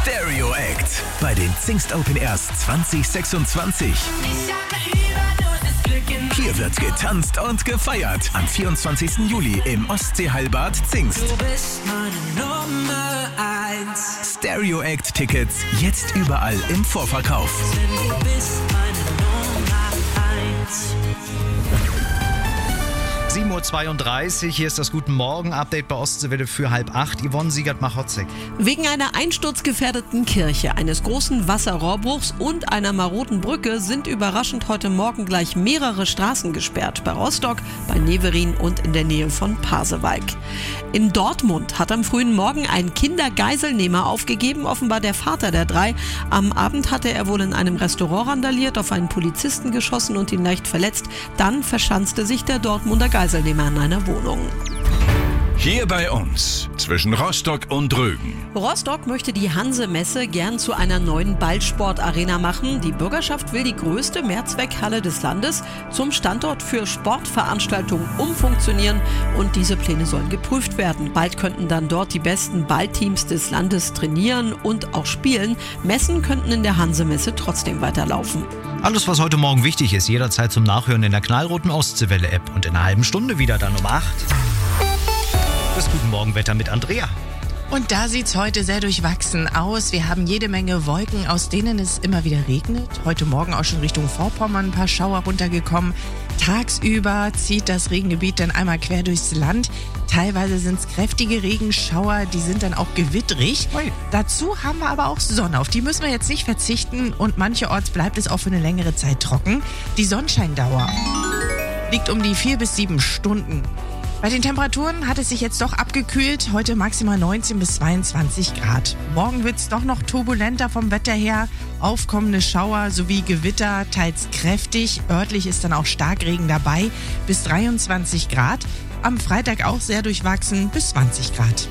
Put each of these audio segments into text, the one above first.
Stereo Act bei den Zingst Open Airs 2026. Hier wird getanzt und gefeiert am 24. Juli im Ostseeheilbad Zingst. Du bist meine Nummer 1. Stereo Act Tickets jetzt überall im Vorverkauf. Du bist meine Nummer 1. 7.32 Uhr, hier ist das Guten Morgen-Update bei Ostseewelle für 7:30. Yvonne Siegert-Machotzek. Wegen einer einsturzgefährdeten Kirche, eines großen Wasserrohrbruchs und einer maroden Brücke sind überraschend heute Morgen gleich mehrere Straßen gesperrt. Bei Rostock, bei Neverin und in der Nähe von Pasewalk. In Dortmund hat am frühen Morgen ein Kindergeiselnehmer aufgegeben, offenbar der Vater der 3. Am Abend hatte er wohl in einem Restaurant randaliert, auf einen Polizisten geschossen und ihn leicht verletzt. Dann verschanzte sich der Dortmunder Geiselnehmer in einer Wohnung. Hier bei uns zwischen Rostock und Rügen. Rostock möchte die Hanse-Messe gern zu einer neuen Ballsportarena machen. Die Bürgerschaft will die größte Mehrzweckhalle des Landes zum Standort für Sportveranstaltungen umfunktionieren und diese Pläne sollen geprüft werden. Bald könnten dann dort die besten Ballteams des Landes trainieren und auch spielen. Messen könnten in der Hanse-Messe trotzdem weiterlaufen. Alles, was heute Morgen wichtig ist, jederzeit zum Nachhören in der knallroten Ostseewelle-App und in einer halben Stunde wieder dann um 8. Das Guten Morgen-Wetter mit Andrea. Und da sieht's heute sehr durchwachsen aus. Wir haben jede Menge Wolken, aus denen es immer wieder regnet. Heute Morgen auch schon Richtung Vorpommern ein paar Schauer runtergekommen. Tagsüber zieht das Regengebiet dann einmal quer durchs Land. Teilweise sind es kräftige Regenschauer, die sind dann auch gewittrig. Ui. Dazu haben wir aber auch Sonne, auf die müssen wir jetzt nicht verzichten. Und mancherorts bleibt es auch für eine längere Zeit trocken. Die Sonnenscheindauer liegt um die 4 bis 7 Stunden. Bei den Temperaturen hat es sich jetzt doch abgekühlt. Heute maximal 19 bis 22 Grad. Morgen wird es doch noch turbulenter vom Wetter her. Aufkommende Schauer sowie Gewitter, teils kräftig. Örtlich ist dann auch Starkregen dabei, bis 23 Grad. Am Freitag auch sehr durchwachsen, bis 20 Grad.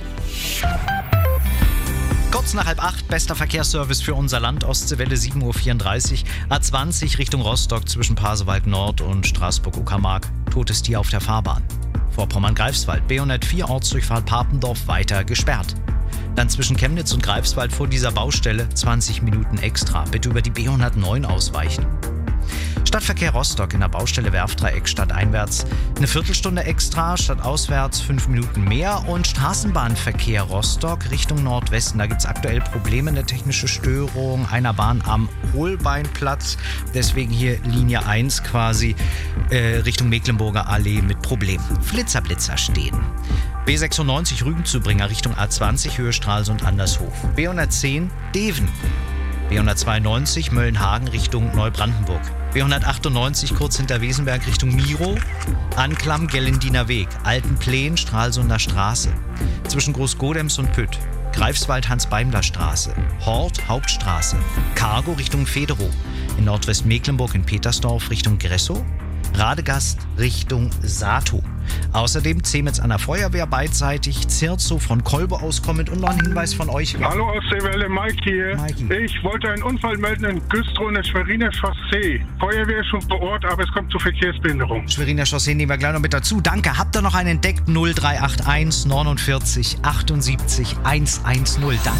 Kurz nach 7:30, bester Verkehrsservice für unser Land, Ostseewelle 7.34 Uhr, A20 Richtung Rostock zwischen Pasewalk Nord und Straßburg-Uckermark. Totes Tier auf der Fahrbahn. Vorpommern-Greifswald, B104 Ortsdurchfahrt Papendorf weiter gesperrt. Dann zwischen Chemnitz und Greifswald vor dieser Baustelle 20 Minuten extra. Bitte über die B109 ausweichen. Stadtverkehr Rostock in der Baustelle Werftdreieck stadteinwärts eine Viertelstunde extra, stadtauswärts 5 Minuten mehr. Und Straßenbahnverkehr Rostock Richtung Nordwesten. Da gibt es aktuell Probleme, eine technische Störung einer Bahn am Holbeinplatz. Deswegen hier Linie 1 quasi Richtung Mecklenburger Allee mit Problemen. Flitzer stehen. B96 Rügenzubringer Richtung A20 Höhe Stralsund Andershof. B110 Deven. B192 Möllenhagen Richtung Neubrandenburg. B198 kurz hinter Wesenberg Richtung Miro. Anklam Gellendiner Weg. Altenpleen Stralsunder Straße. Zwischen Großgodems und Pütt. Greifswald Hans-Beimler-Straße. Hort Hauptstraße. Cargo Richtung Federow. In Nordwestmecklenburg in Petersdorf Richtung Gressow. Radegast Richtung Sato. Außerdem Zemetz an der Feuerwehr beidseitig, Zirzow von Kolbe auskommend und noch ein Hinweis von euch. Hallo Ostseewelle, Mike hier. Mikey. Ich wollte einen Unfall melden in Güstrow in der Schweriner Chaussee. Feuerwehr ist schon vor Ort, aber es kommt zu Verkehrsbehinderung. Schweriner Chaussee nehmen wir gleich noch mit dazu. Danke. Habt ihr noch einen entdeckt? 0381 49 78 110. Danke.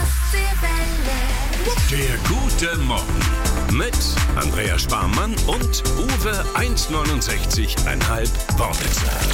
Der Gute Morgen mit Andrea Sparmann und Uwe 1,69,5 Wortwitzer.